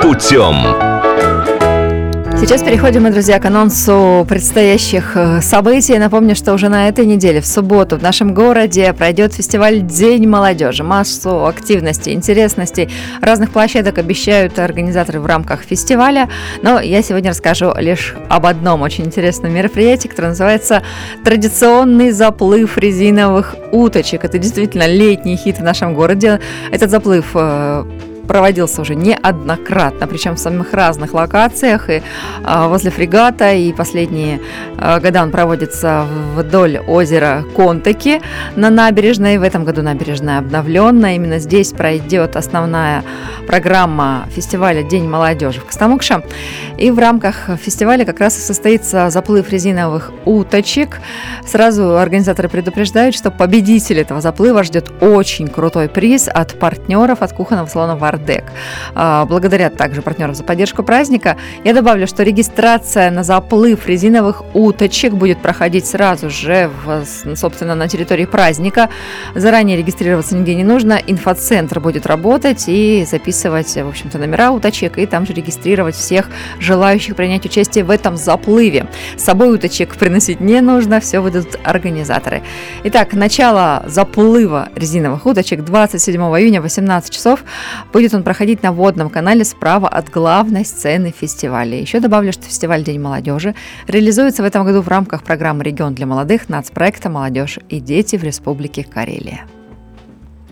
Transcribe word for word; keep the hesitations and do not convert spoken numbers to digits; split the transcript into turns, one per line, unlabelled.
путем.
Сейчас переходим, мы, друзья, к анонсу предстоящих событий. Напомню, что уже на этой неделе, в субботу, в нашем городе пройдет фестиваль «День молодежи». Массу активностей, интересностей, разных площадок обещают организаторы в рамках фестиваля. Но я сегодня расскажу лишь об одном очень интересном мероприятии, которое называется «Традиционный заплыв резиновых уточек». Это действительно летний хит в нашем городе. Этот заплыв проводился уже неоднократно, причем в самых разных локациях, и а, возле фрегата, и последние а, года он проводится вдоль озера Контаки на набережной. В этом году набережная обновленная. Именно здесь пройдет основная программа фестиваля «День молодежи» в Костомукше. И в рамках фестиваля как раз и состоится заплыв резиновых уточек. Сразу организаторы предупреждают, что победитель этого заплыва ждет очень крутой приз от партнеров, от кухонного салона «Вардек». Благодарят также партнеров за поддержку праздника. Я добавлю, что регистрация на заплыв резиновых уточек будет проходить сразу же, в, собственно, на территории праздника. Заранее регистрироваться нигде не нужно. Инфоцентр будет работать и записывать, в общем-то, номера уточек, и там же регистрировать всех желающих принять участие в этом заплыве. С собой уточек приносить не нужно, все выдадут организаторы. Итак, начало заплыва резиновых уточек двадцать седьмого июня в восемнадцать часов. Будет он проходить на водном канале справа от главной сцены фестиваля. Еще добавлю, что фестиваль «День молодежи» реализуется в этом году в рамках программы «Регион для молодых» нацпроекта «Молодежь и дети» в Республике Карелия.